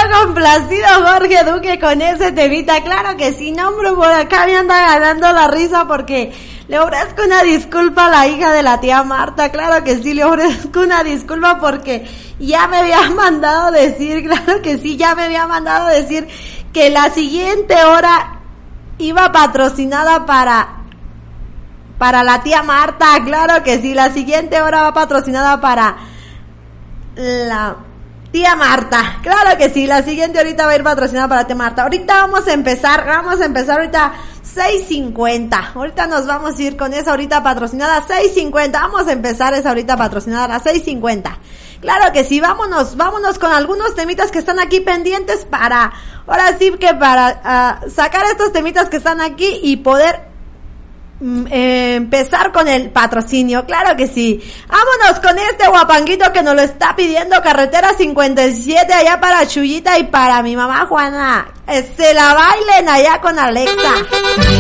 complacido Jorge Duque con ese temita, claro que sí, no hombre, por acá me anda ganando la risa porque le ofrezco una disculpa a la hija de la tía Marta, claro que sí, le ofrezco una disculpa porque ya me había mandado decir, claro que sí, ya me había mandado decir que la siguiente hora iba patrocinada para la tía Marta, claro que sí, la siguiente hora va patrocinada para la tía Marta, claro que sí, la siguiente ahorita va a ir patrocinada para la tía Marta. Ahorita vamos a empezar ahorita 6:50, ahorita nos vamos a ir con esa ahorita patrocinada 6:50, vamos a empezar esa ahorita patrocinada a 6:50. Claro que sí, vámonos con algunos temitas que están aquí pendientes para, ahora sí que para sacar estos temitas que están aquí y poder empezar con el patrocinio, claro que sí. Vámonos con este guapanguito que nos lo está pidiendo Carretera 57 allá para Chuyita y para mi mamá Juana. Se la bailen allá con Alexa.